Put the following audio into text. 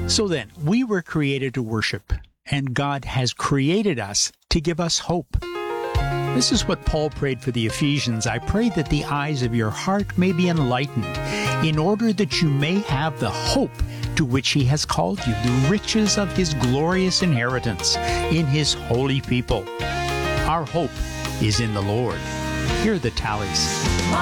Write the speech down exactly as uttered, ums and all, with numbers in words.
So then, we were created to worship, and God has created us to give us hope. This is what Paul prayed for the Ephesians. I pray that the eyes of your heart may be enlightened, in order that you may have the hope to which he has called you, the riches of his glorious inheritance in his holy people. Our hope is in the Lord. Here are the tallies.